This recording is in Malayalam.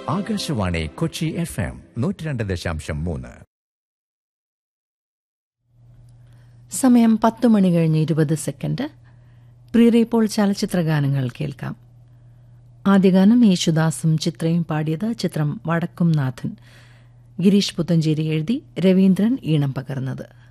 ആകാശവാണി കൊച്ചി FM 102.3. സമയം 10 മണി കഴിഞ്ഞ് 20 സെക്കൻഡ്. പ്രിയരേപ്പോൾ ചലച്ചിത്ര ഗാനങ്ങൾ കേൾക്കാം. ആദ്യഗാനം യേശുദാസും ചിത്രയും പാടിയത്. ചിത്രം വടക്കും നാഥൻ. ഗിരീഷ് പുത്തഞ്ചേരി എഴുതി, രവീന്ദ്രൻ ഈണം പകർന്നത്.